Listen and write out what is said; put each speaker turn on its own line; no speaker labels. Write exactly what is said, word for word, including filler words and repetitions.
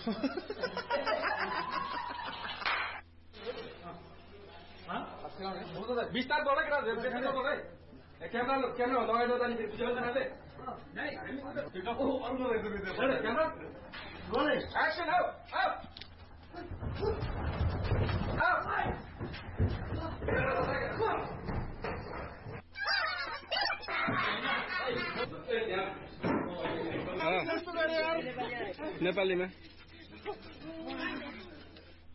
बिस्तार बोला क्या देखने बोले कैमरा कैमरा लगाए दो ताकि पिछले तरह से नहीं ओ और लो इधर इधर कैमरा बोले एक्शन आओ आओ आओ नेपाली में